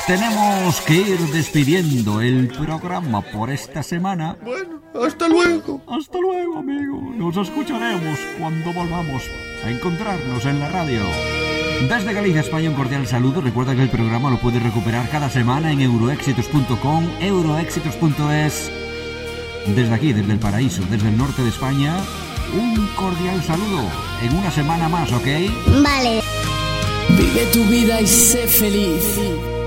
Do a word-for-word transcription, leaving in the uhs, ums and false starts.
tenemos que ir despidiendo el programa por esta semana. Bueno, hasta luego. Hasta luego, amigo. Nos escucharemos cuando volvamos a encontrarnos en la radio. Desde Galicia, España, un cordial saludo. Recuerda que el programa lo puedes recuperar cada semana en euroéxitos punto com, euroéxitos punto es. Desde aquí, desde el paraíso, desde el norte de España, un cordial saludo. En una semana más, ¿ok? Vale. Vive tu vida y sé feliz.